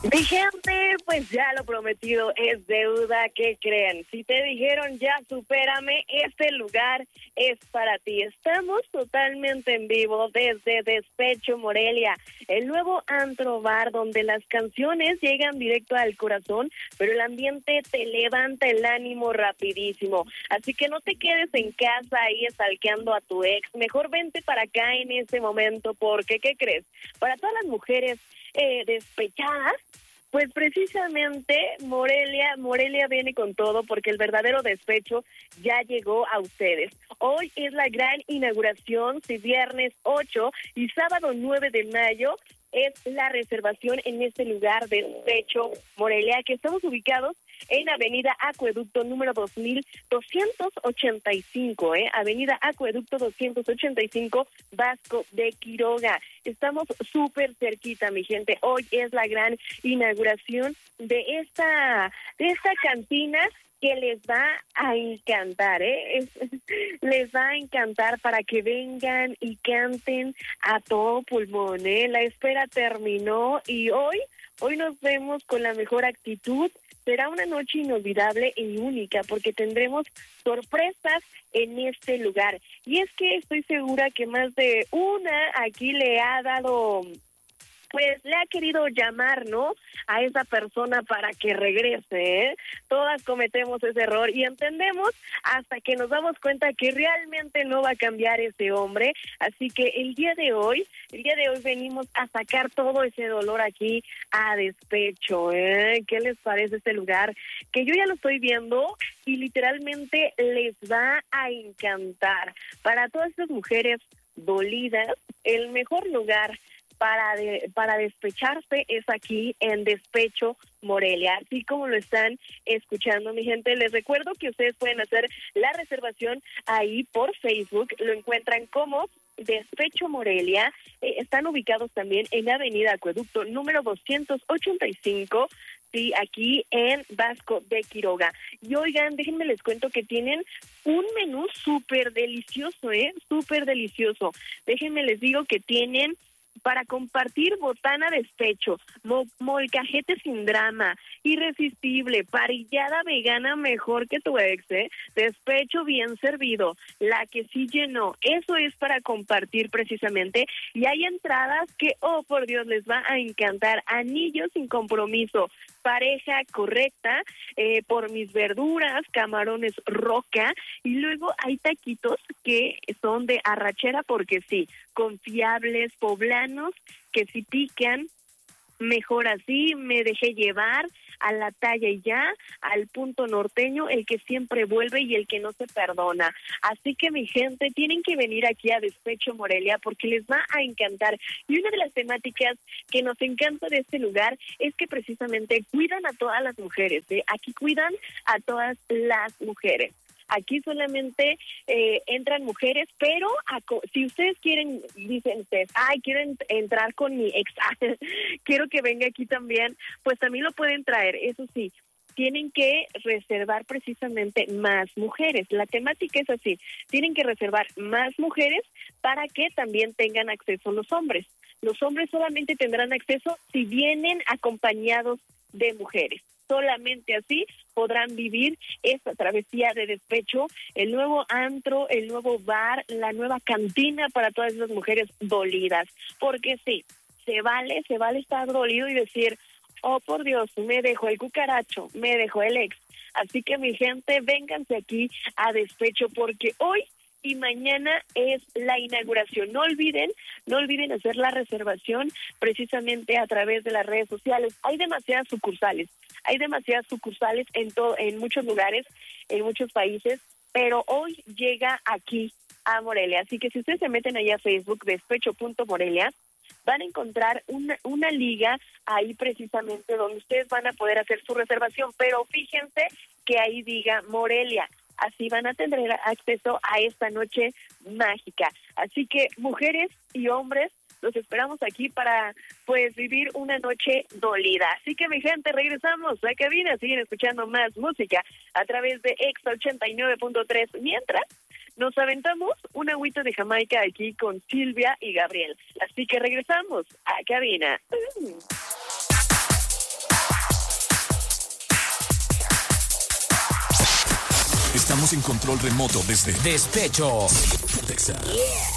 Mi gente, pues ya lo prometido es deuda. ¿Qué creen? Si te dijeron ya supérame, este lugar es para ti. Estamos totalmente en vivo desde Despecho Morelia, el nuevo antro bar donde las canciones llegan directo al corazón, pero el ambiente te levanta el ánimo rapidísimo. Así que no te quedes en casa ahí stalkeando a tu ex. Mejor vente para acá en este momento porque, ¿qué crees? Para todas las mujeres despechadas, pues precisamente Morelia viene con todo porque el verdadero despecho ya llegó a ustedes. Hoy es la gran inauguración, si viernes 8 y sábado 9 de mayo es la reservación en este lugar de Despecho Morelia, que estamos ubicados en Avenida Acueducto número 2285, Avenida Acueducto 285, Vasco de Quiroga. Estamos súper cerquita, mi gente. Hoy es la gran inauguración de esta cantina que les va a encantar, les va a encantar para que vengan y canten a todo pulmón, La espera terminó y hoy nos vemos con la mejor actitud. Será una noche inolvidable y única porque tendremos sorpresas en este lugar. Y es que estoy segura que más de una aquí le ha dado, pues le ha querido llamar, ¿no?, a esa persona para que regrese, Todas cometemos ese error y entendemos hasta que nos damos cuenta que realmente no va a cambiar ese hombre. Así que el día de hoy venimos a sacar todo ese dolor aquí a Despecho, ¿Qué les parece este lugar? Que yo ya lo estoy viendo y literalmente les va a encantar. Para todas estas mujeres dolidas, el mejor lugar para despecharse es aquí en Despecho Morelia, así como lo están escuchando, mi gente. Les recuerdo que ustedes pueden hacer la reservación ahí por Facebook, lo encuentran como Despecho Morelia. Están ubicados también en Avenida Acueducto número 285, sí, aquí en Vasco de Quiroga. Y oigan, déjenme les cuento que tienen un menú súper delicioso, súper delicioso. Déjenme les digo que tienen para compartir botana despecho, molcajete sin drama, irresistible, parrillada vegana mejor que tu ex, despecho bien servido, la que sí llenó. Eso es para compartir precisamente. Y hay entradas que, oh por Dios, les va a encantar. Anillos sin compromiso, pareja correcta, por mis verduras, camarones roca, y luego hay taquitos que son de arrachera porque sí, confiables, poblanos, que si pican, mejor así, me dejé llevar a la talla y ya, al punto norteño, el que siempre vuelve y el que no se perdona. Así que mi gente, tienen que venir aquí a Despecho Morelia porque les va a encantar. Y una de las temáticas que nos encanta de este lugar es que precisamente cuidan a todas las mujeres, Aquí cuidan a todas las mujeres. Aquí solamente entran mujeres, pero si ustedes quieren, dicen ustedes, quiero entrar con mi ex, quiero que venga aquí también, pues también lo pueden traer. Eso sí, tienen que reservar precisamente más mujeres. La temática es así, tienen que reservar más mujeres para que también tengan acceso los hombres. Los hombres solamente tendrán acceso si vienen acompañados de mujeres. Solamente así podrán vivir esta travesía de despecho, el nuevo antro, el nuevo bar, la nueva cantina para todas esas mujeres dolidas. Porque sí, se vale estar dolido y decir, oh por Dios, me dejó el cucaracho, me dejó el ex. Así que mi gente, vénganse aquí a Despecho porque hoy y mañana es la inauguración. No olviden hacer la reservación precisamente a través de las redes sociales. Hay demasiadas sucursales en muchos lugares, en muchos países, pero hoy llega aquí a Morelia. Así que si ustedes se meten allá a Facebook, despecho.morelia, van a encontrar una liga ahí precisamente donde ustedes van a poder hacer su reservación, pero fíjense que ahí diga Morelia. Así van a tener acceso a esta noche mágica. Así que mujeres y hombres, los esperamos aquí para pues vivir una noche dolida. Así que mi gente, regresamos a cabina, siguen escuchando más música a través de Exa 89.3, mientras nos aventamos un agüito de Jamaica aquí con Silvia y Gabriel. Así que regresamos a cabina. Estamos en control remoto desde Despecho. Texas.